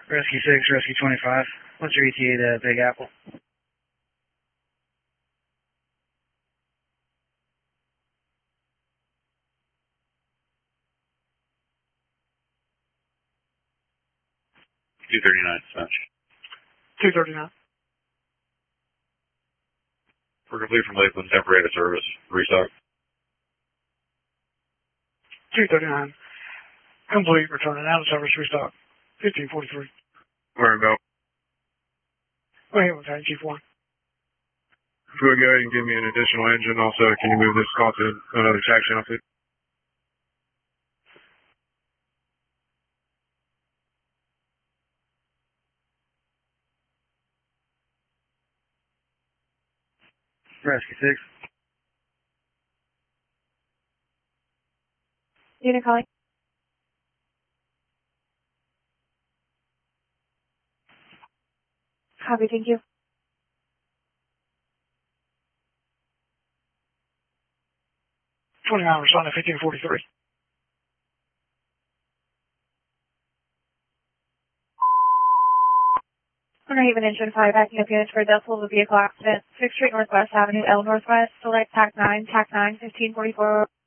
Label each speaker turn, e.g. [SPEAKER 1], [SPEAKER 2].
[SPEAKER 1] Rescue 6, Rescue 25. What's your ETA to Big Apple?
[SPEAKER 2] $239, dispatch.
[SPEAKER 3] 239.
[SPEAKER 2] We're complete from Lakeland, temporary to service. Restock.
[SPEAKER 3] 239. Complete, returning out of service, restock. 1543.
[SPEAKER 4] Where about?
[SPEAKER 3] Go ahead with Chief 1.
[SPEAKER 4] If you would go ahead and give me an additional engine, also, can you move this call to another tax channel, please?
[SPEAKER 1] Rescue 6.
[SPEAKER 5] Unit calling. Copy, thank you.
[SPEAKER 3] 29, responding 1543.
[SPEAKER 5] Haven engine 5 backing up units for a decibel of a vehicle accident. 6th Street Northwest Avenue, L Northwest. Select TAC 9, 1544.